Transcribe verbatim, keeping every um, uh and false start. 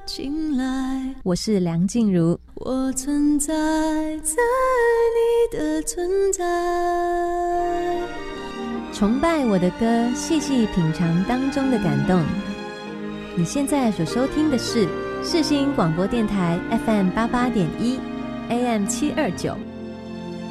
青睐。 我是梁静茹， 我存在在你的存在， 崇拜我的歌，细细品尝当中的感动。你现在所收听的是世新广播电台 F M 八八点一 A M 七二九